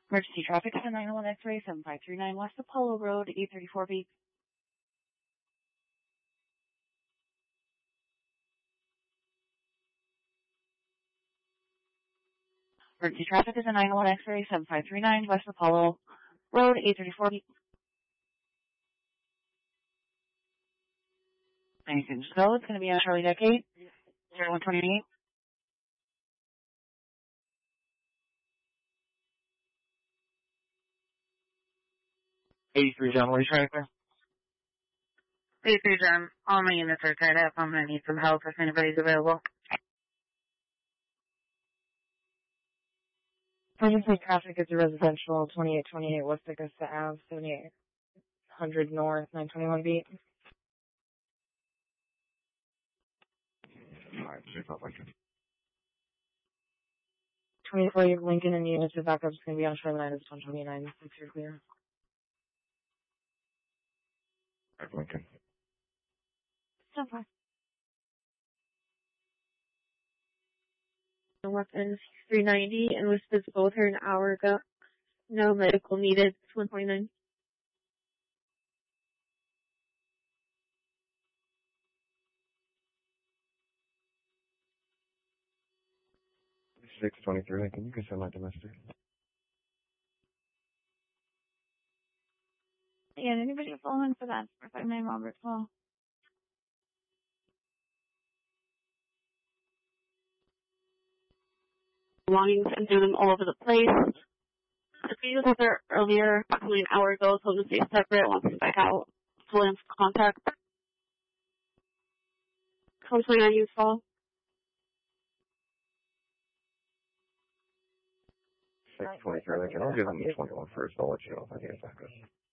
Emergency traffic is a 901 X-ray 7539 West Apollo Road, 834 beep. Emergency traffic is a 901 X-ray 7539 West Apollo Road, 834 beep. Anything to go? It's going to be on Charlie Deck 8, 0128. 83 John, what are you trying to clear? 83 John, all my units are tied up. I'm going to need some help if anybody's available. Emergency traffic is a residential 2828 West Augusta Ave, 7800 North, 921 beat. Alright, check out Lincoln. 24 Lincoln and units of backup is going to be on Charlie 9 is 129. If you're clear. Alright, Lincoln. So far. The weapons 390 and was physical with her an hour ago. No medical needed. 129. 623 Lincoln, you can send my domestic. Yeah, anybody following for that? For 59 Robert Hall. Belongings and threw them all over the place. The previous was there earlier, approximately an hour ago, told them to stay separate, wants to back out, full in contact. 129 use fall. 623 Lincoln, I'll give them the 21 first, I'll let you know if I get back up.